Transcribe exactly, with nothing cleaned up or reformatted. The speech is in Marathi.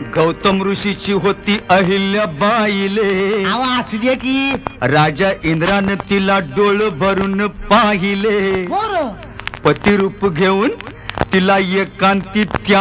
गौतम ऋषीची होती अहिल्या बाईले. आवा असू दे की. राजा इंद्रानं तिला डोळ भरून पाहिले. बरं. पतिरूप घेऊन तिला एकांती त्या